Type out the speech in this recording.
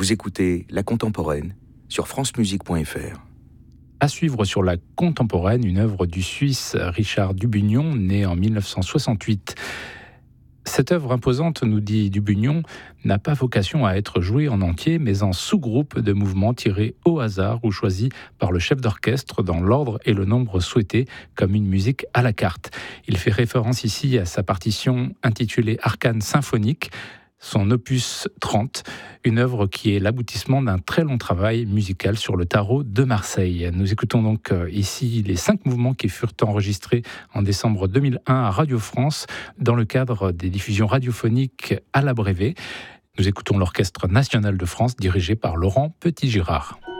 Vous écoutez La Contemporaine sur francemusique.fr. À suivre sur La Contemporaine, une œuvre du Suisse Richard Dubugnon, né en 1968. Cette œuvre imposante, nous dit Dubugnon, n'a pas vocation à être jouée en entier, mais en sous-groupe de mouvements tirés au hasard ou choisis par le chef d'orchestre dans l'ordre et le nombre souhaités, comme une musique à la carte. Il fait référence ici à sa partition intitulée Arcane symphonique, son opus 30, une œuvre qui est l'aboutissement d'un très long travail musical sur le tarot de Marseille. Nous écoutons donc ici les 5 mouvements qui furent enregistrés en décembre 2001 à Radio France dans le cadre des diffusions radiophoniques à l'Abrévé. Nous écoutons l'Orchestre national de France dirigé par Laurent Petit-Girard.